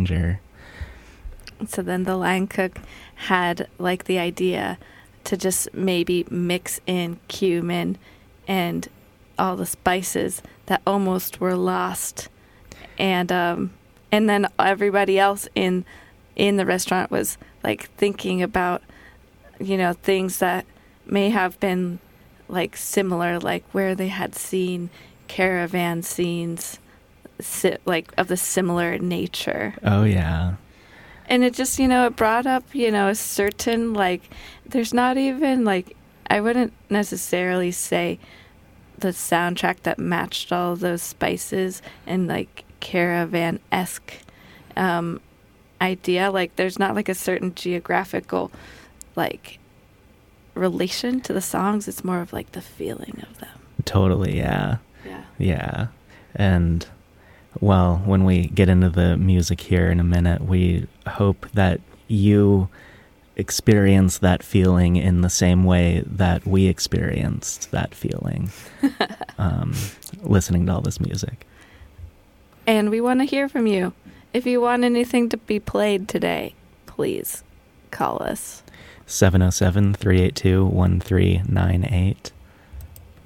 stranger. So then the line cook had like the idea to just maybe mix in cumin and all the spices that almost were lost, and then everybody else in the restaurant was like thinking about, you know, things that may have been like similar, like where they had seen caravan scenes like of the similar nature. Oh yeah. And it just, you know, it brought up, you know, a certain, like, there's not even, like, I wouldn't necessarily say the soundtrack that matched all those spices and, like, caravan-esque idea. Like, there's not, like, a certain geographical, like, relation to the songs. It's more of, like, the feeling of them. Totally, yeah. Yeah. Yeah. And... well, when we get into the music here in a minute, we hope that you experience that feeling in the same way that we experienced that feeling listening to all this music. And we want to hear from you. If you want anything to be played today, please call us. 707-382-1398.